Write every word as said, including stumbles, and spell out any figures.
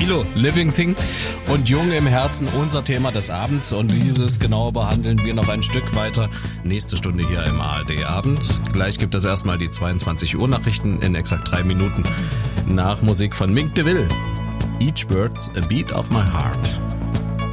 Tilo, Living Thing und Jung im Herzen, unser Thema des Abends. Und dieses genau behandeln wir noch ein Stück weiter. Nächste Stunde hier im A R D-Abend. Gleich gibt es erstmal die zweiundzwanzig Uhr Nachrichten in exakt drei Minuten nach Musik von Mink DeVille. Each Bird's a Beat of My Heart.